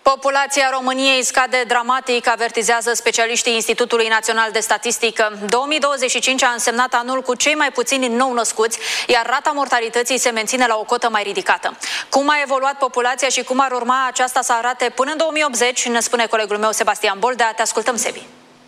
Populația României scade dramatic, avertizează specialiștii Institutului Național de Statistică. 2025 a însemnat anul cu cei mai puțini nou-născuți, iar rata mortalității se menține la o cotă mai ridicată. Cum a evoluat populația și cum ar urma aceasta să arate până în 2080, ne spune colegul meu Sebastian Boldea. Te ascultăm, Sebi.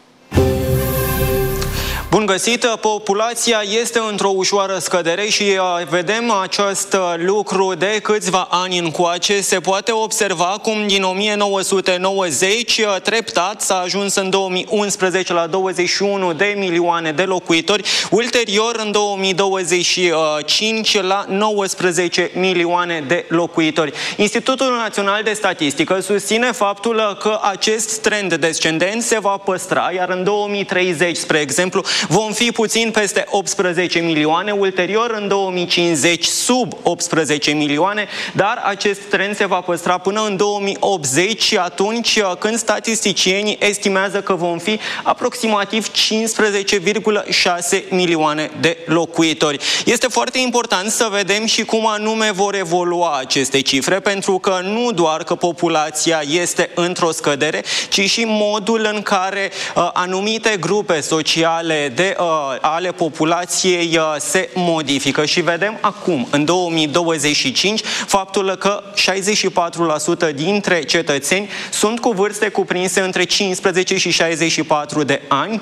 Bun găsit! Populația este într-o ușoară scădere și vedem acest lucru de câțiva ani încoace. Se poate observa cum din 1990 treptat s-a ajuns în 2011 la 21 de milioane de locuitori, ulterior în 2025 la 19 milioane de locuitori. Institutul Național de Statistică susține faptul că acest trend descendent se va păstra, iar în 2030, spre exemplu, vom fi puțin peste 18 milioane, ulterior în 2050 sub 18 milioane, dar acest trend se va păstra până în 2080, atunci când statisticienii estimează că vom fi aproximativ 15,6 milioane de locuitori. Este foarte important să vedem și cum anume vor evolua aceste cifre, pentru că nu doar că populația este într-o scădere, ci și modul în care anumite grupe sociale ale populației se modifică. Și vedem acum, în 2025, faptul că 64% dintre cetățeni sunt cu vârste cuprinse între 15 și 64 de ani,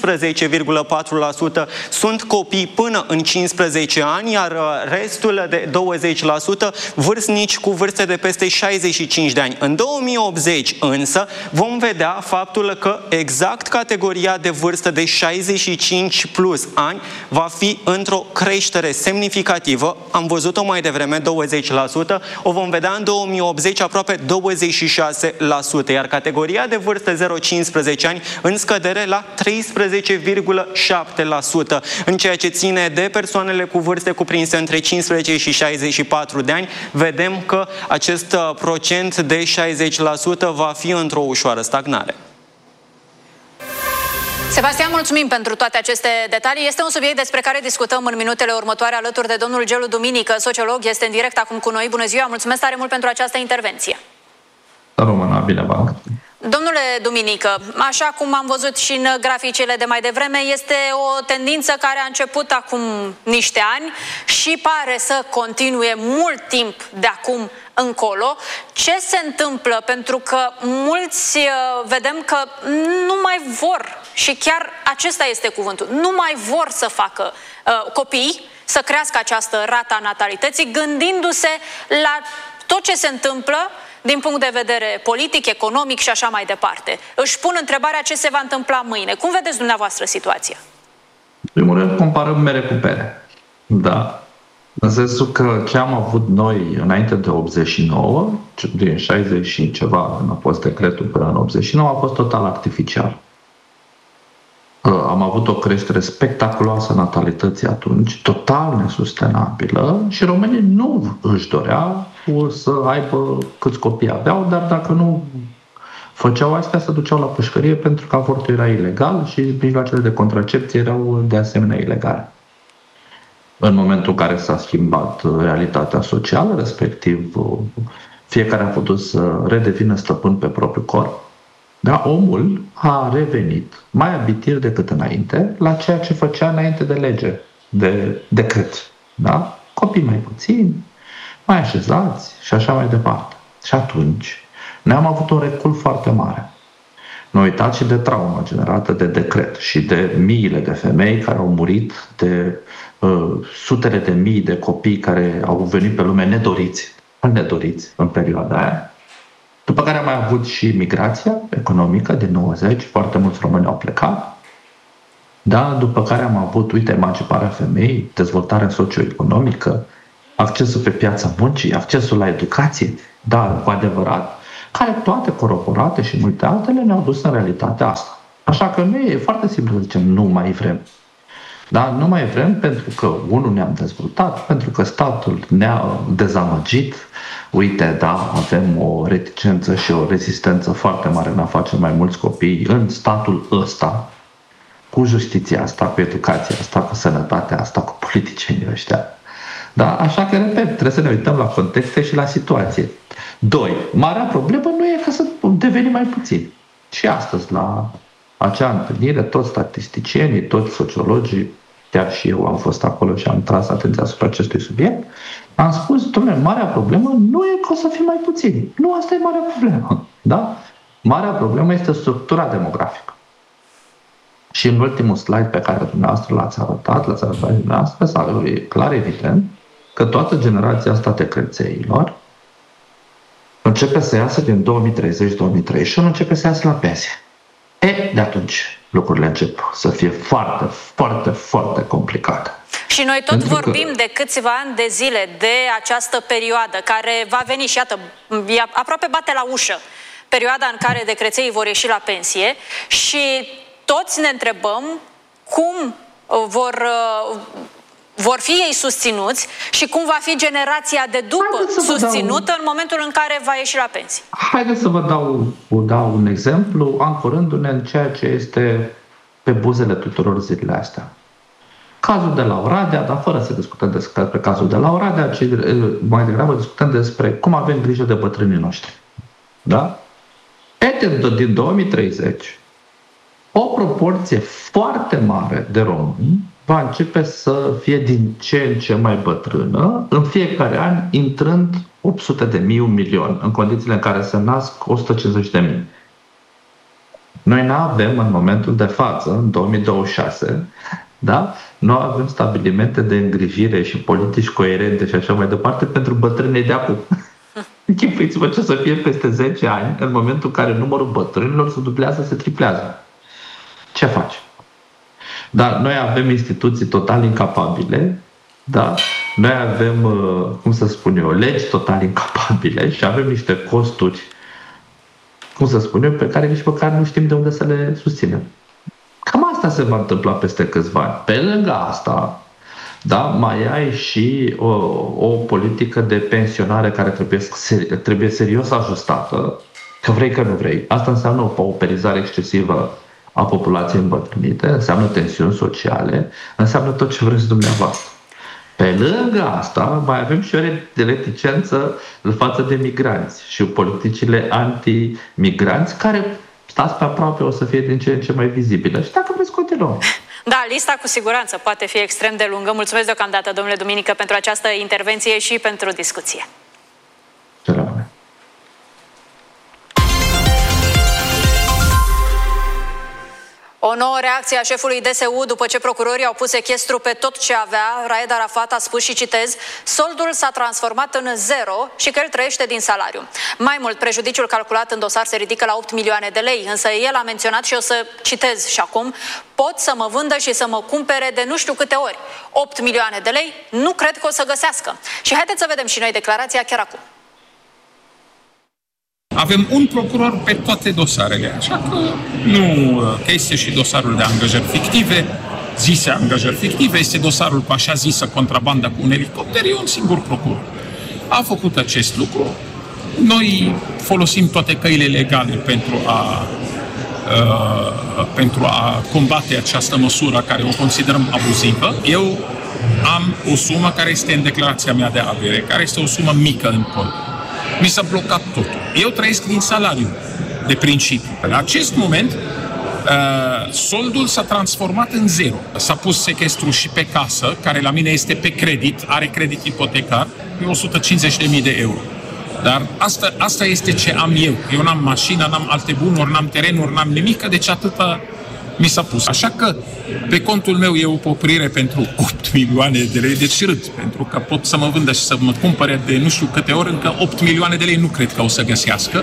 15,4% sunt copii până în 15 ani, iar restul de 20% vârstnici cu vârste de peste 65 de ani. În 2080 însă vom vedea faptul că exact categoria de vârstă de 65 plus ani va fi într-o creștere semnificativă. Am văzut-o mai devreme, 20%, o vom vedea în 2080 aproape 26%, iar categoria de vârstă 0-15 ani în scădere la 13,7%. În ceea ce ține de persoanele cu vârste cuprinse între 15 și 64 de ani, vedem că acest procent de 60% va fi într-o ușoară stagnare. Sebastian, mulțumim pentru toate aceste detalii. Este un subiect despre care discutăm în minutele următoare alături de domnul Gelu Duminică, sociolog, este în direct acum cu noi. Bună ziua, mulțumesc tare mult pentru această intervenție. Româna, bine v-am. Domnule Duminică, așa cum am văzut și în graficele de mai devreme, este o tendință care a început acum niște ani și pare să continue mult timp de acum încolo. Ce se întâmplă? Pentru că mulți vedem că nu mai vor, și chiar acesta este cuvântul, nu mai vor să facă copii, să crească această rată a natalității, gândindu-se la tot ce se întâmplă din punct de vedere politic, economic și așa mai departe. Își pun întrebarea ce se va întâmpla mâine. Cum vedeți dumneavoastră situația? În primul rând, comparăm mere cu pere. Da. În sensul că ce am avut noi înainte de 89, din 60 și ceva, când a fost decretul până în 89, a fost total artificial. Am avut o creștere spectaculoasă natalității atunci, total nesustenabilă, și românii nu își doreau să aibă câți copii aveau, dar dacă nu făceau astea, se duceau la pușcărie pentru că avortul era ilegal și mijloacele de contracepție erau de asemenea ilegale. În momentul în care s-a schimbat realitatea socială, respectiv fiecare a putut să redevină stăpân pe propriul corp, da, omul a revenit mai abitir decât înainte la ceea ce făcea înainte de lege, de decret. Da? Copii mai puțini, mai așezați și așa mai departe. Și atunci ne-am avut un recul foarte mare. Ne uitați și de trauma generată de decret și de miile de femei care au murit, de sutele de mii de copii care au venit pe lume nedoriți în perioada aia. După care am mai avut și migrația economică din 90, foarte mulți români au plecat. Da, după care am avut, uite, emanciparea femeii, dezvoltarea socioeconomică, accesul pe piața muncii, accesul la educație, da, cu adevărat, care toate coroborate și multe altele ne-au dus în realitatea asta. Așa că nu e foarte simplu să zicem nu mai vrem. Dar nu mai vrem pentru că, unul, ne-am dezvoltat, pentru că statul ne-a dezamăgit. Uite, da, avem o reticență și o rezistență foarte mare în a face mai mulți copii în statul ăsta, cu justiția asta, cu educația asta, cu sănătatea asta, cu politicienii ăștia. Da? Așa că, repet, trebuie să ne uităm la contexte și la situație. 2. Marea problemă nu e că să devenim mai puțini. Și astăzi, la acea întâlnire, toți statisticienii, toți sociologii, chiar și eu am fost acolo și am tras atenția asupra acestui subiect, am spus, dom'le, marea problemă nu e că o să fim mai puțini. Nu, asta e marea problemă. Da? Marea problemă este structura demografică. Și în ultimul slide pe care dumneavoastră l-ați arătat dumneavoastră, e clar evident că toată generația asta de crețeilor începe să iasă din 2030-2031, începe să iasă la pensie. De atunci lucrurile încep să fie foarte, foarte, foarte complicate. Și noi tot vorbim de câțiva ani de zile de această perioadă care va veni și iată, aproape bate la ușă, perioada în care decreței vor ieși la pensie și toți ne întrebăm cum vor fi ei susținuți și cum va fi generația de după susținută în momentul în care va ieși la pensie. Haideți să vă dau un exemplu, ancorându-ne în ceea ce este pe buzele tuturor zilele astea. Cazul de la Oradea, dar fără să discutăm despre cazul de la Oradea, ci mai degrabă discutăm despre cum avem grijă de bătrânii noștri. Da? Din 2030, o proporție foarte mare de români va începe să fie din ce în ce mai bătrână, în fiecare an intrând 800.000, 1 milion, în condițiile în care se nasc 150.000. Noi nu avem în momentul de față, în 2026, da? Nu avem stabilimente de îngrijire și politici coerente și așa mai departe pentru bătrânii de acum. Închipuiți-vă ce să fie peste 10 ani, în momentul în care numărul bătrânilor se dublează, se triplează. Ce faci? Dar noi avem instituții total incapabile, da? Noi avem, cum să spun eu, legi total incapabile și avem niște costuri, cum să spun eu, pe care nici măcar nu știm de unde să le susținem. Cam asta se va întâmpla peste câțiva ani. Pe lângă asta, da, mai ai și o politică de pensionare care trebuie serios ajustată, că vrei că nu vrei. Asta înseamnă o pauperizare excesivă a populației îmbătrânite, înseamnă tensiuni sociale, înseamnă tot ce vreți dumneavoastră. Pe lângă asta, mai avem și o reticență în față de migranți și politicile anti-migranți care, stați pe aproape, o să fie din ce în ce mai vizibile. Și dacă vreți, continuăm. Da, lista cu siguranță poate fi extrem de lungă. Mulțumesc deocamdată, domnule Duminică, pentru această intervenție și pentru discuție. Ce rămâne. O nouă reacție a șefului DSU după ce procurorii au pus sechestru pe tot ce avea. Raed Arafat a spus și citez: soldul s-a transformat în zero și că el trăiește din salariu. Mai mult, prejudiciul calculat în dosar se ridică la 8 milioane de lei, însă el a menționat și o să citez și acum: pot să mă vândă și să mă cumpere de nu știu câte ori. 8 milioane de lei nu cred că o să găsească. Și haideți să vedem și noi declarația chiar acum. Avem un procuror pe toate dosarele, așa că este și dosarul de angajări fictive, zise angajări fictive, este dosarul cu așa zisă contrabanda cu un elicopter, e un singur procuror. A făcut acest lucru. Noi folosim toate căile legale pentru a combate această măsură care o considerăm abuzivă. Eu am o sumă care este în declarația mea de avere, care este o sumă mică în cont. Mi s-a blocat totul. Eu trăiesc din salariu, de principiu. În acest moment, soldul s-a transformat în zero. S-a pus sechestru și pe casă, care la mine este pe credit, are credit ipotecar, e 150.000 de euro. Dar asta este ce am eu. Eu n-am mașină, n-am alte bunuri, n-am terenuri, n-am nimic, deci atâta mi s-a pus. Așa că pe contul meu e o poprire pentru 8 milioane de lei, deci râd, pentru că pot să mă vândă și să mă cumpere de nu știu câte ori, încă 8 milioane de lei nu cred că o să găsească.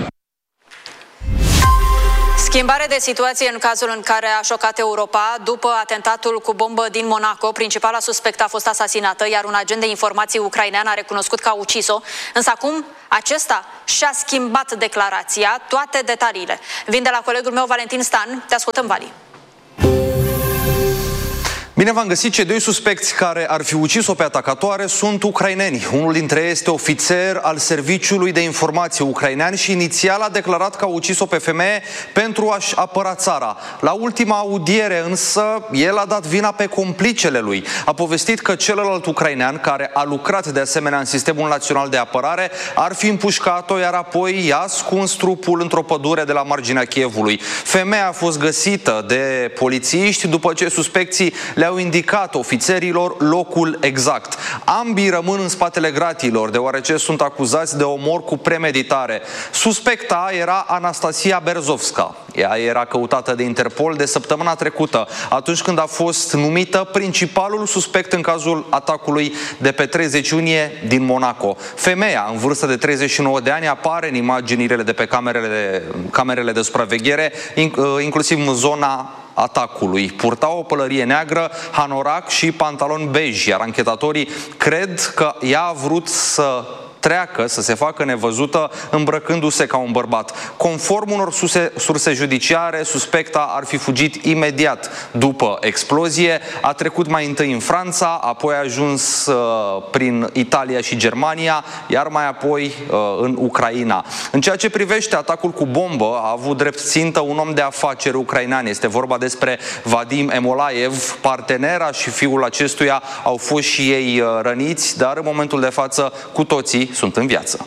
Schimbare de situație în cazul în care a șocat Europa. După atentatul cu bombă din Monaco, principala suspectă a fost asasinată, iar un agent de informații ucrainean a recunoscut că a ucis-o. Însă acum acesta și-a schimbat declarația, toate detaliile. Vin de la colegul meu Valentin Stan. Te ascultăm, Vali. Bine v-am găsit. Cei doi suspecți care ar fi ucis-o pe atacatoare sunt ucraineni. Unul dintre ei este ofițer al Serviciului de Informație ucrainean și inițial a declarat că a ucis-o pe femeie pentru a-și apăra țara. La ultima audiere însă, el a dat vina pe complicele lui. A povestit că celălalt ucrainean, care a lucrat de asemenea în Sistemul Național de Apărare, ar fi împușcat-o, iar apoi i-a ascuns trupul într-o pădure de la marginea Kievului. Femeia a fost găsită de polițiști după ce suspecții le-au indicat ofițerilor locul exact. Ambii rămân în spatele gratiilor, deoarece sunt acuzați de omor cu premeditare. Suspecta era Anastasia Berzovska. Ea era căutată de Interpol de săptămâna trecută, atunci când a fost numită principalul suspect în cazul atacului de pe 30 iunie din Monaco. Femeia, în vârstă de 39 de ani, apare în imaginile de pe camerele de supraveghere, inclusiv în zona atacului. Purta o pălărie neagră, hanorac și pantalon bej, iar anchetatorii cred că ea a vrut să treacă, să se facă nevăzută, îmbrăcându-se ca un bărbat. Conform unor surse judiciare, suspecta ar fi fugit imediat după explozie, a trecut mai întâi în Franța, apoi a ajuns prin Italia și Germania, iar mai apoi în Ucraina. În ceea ce privește atacul cu bombă, a avut drept țintă un om de afaceri ucrainean. Este vorba despre Vadim Emolaev. Partenera și fiul acestuia au fost și ei răniți, dar în momentul de față cu toții sunt în viață.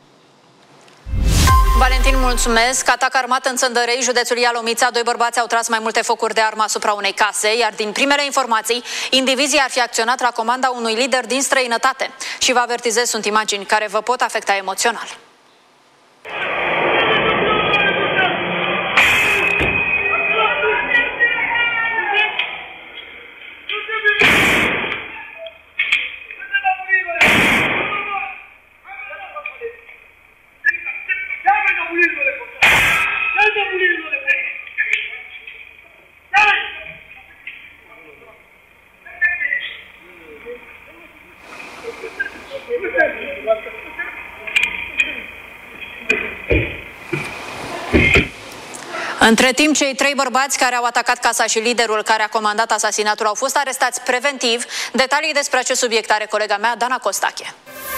Valentin, mulțumesc. Atac armat în Țăndărei, județul Ialomița. Doi bărbați au tras mai multe focuri de armă asupra unei case, iar din primele informații, indivizii ar fi acționat la comanda unui lider din străinătate. Și vă avertizez, sunt imagini care vă pot afecta emoțional. Între timp, cei trei bărbați care au atacat casa și liderul care a comandat asasinatul au fost arestați preventiv. Detalii despre acest subiect are colega mea, Dana Costache.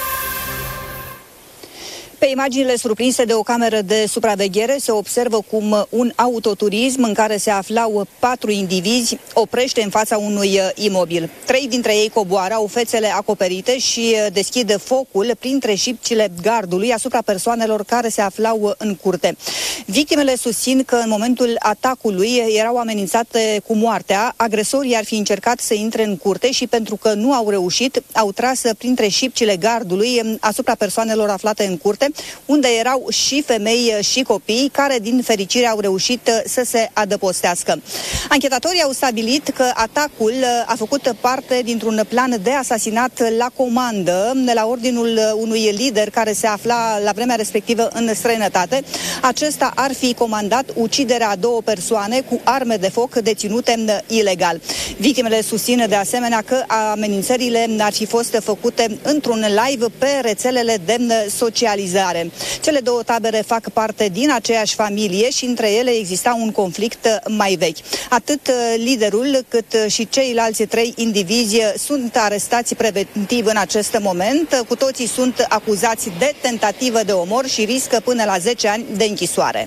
Pe imaginile surprinse de o cameră de supraveghere se observă cum un autoturism în care se aflau 4 indivizi oprește în fața unui imobil. 3 dintre ei coboară, au fețele acoperite și deschid focul printre șipcile gardului asupra persoanelor care se aflau în curte. Victimele susțin că în momentul atacului erau amenințate cu moartea. Agresorii ar fi încercat să intre în curte și pentru că nu au reușit, au tras printre șipcile gardului asupra persoanelor aflate în curte, unde erau și femei și copii, care din fericire au reușit să se adăpostească. Anchetatorii au stabilit că atacul a făcut parte dintr-un plan de asasinat la comandă, la ordinul unui lider care se afla la vremea respectivă în străinătate. Acesta ar fi comandat uciderea a 2 persoane cu arme de foc deținute ilegal. Victimele susțin de asemenea că amenințările ar fi fost făcute într-un live pe rețelele de socializare. Cele 2 tabere fac parte din aceeași familie și între ele exista un conflict mai vechi. Atât liderul cât și ceilalți 3 indivizi sunt arestați preventiv în acest moment. Cu toții sunt acuzați de tentativă de omor și riscă până la 10 ani de închisoare.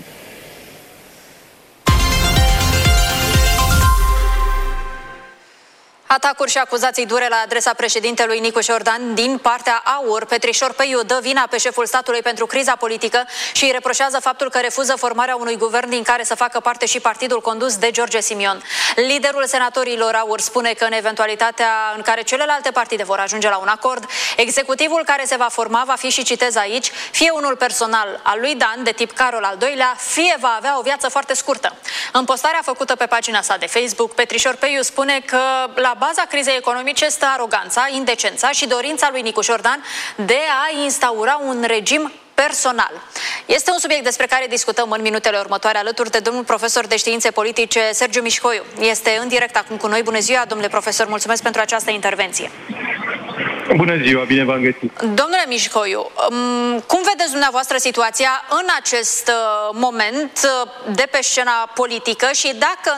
Atacuri și acuzații dure la adresa președintelui Nicu Jordan din partea AUR. Petrișor Peiu dă vina pe șeful statului pentru criza politică și îi reproșează faptul că refuză formarea unui guvern din care să facă parte și partidul condus de George Simion. Liderul senatorilor AUR spune că în eventualitatea în care celelalte partide vor ajunge la un acord, executivul care se va forma va fi, și citez aici, fie unul personal al lui Dan, de tip Carol al II-lea, fie va avea o viață foarte scurtă. În postarea făcută pe pagina sa de Facebook, Petrișor Peiu spune că la baza crizei economice stă aroganța, indecența și dorința lui Nicu Jordan de a instaura un regim personal. Este un subiect despre care discutăm în minutele următoare alături de domnul profesor de științe politice Sergiu Mișcoiu. Este în direct acum cu noi. Bună ziua, domnule profesor, mulțumesc pentru această intervenție. Bună ziua, bine v-am găsit. Domnule Mișcoiu, cum vedeți dumneavoastră situația în acest moment de pe scena politică și dacă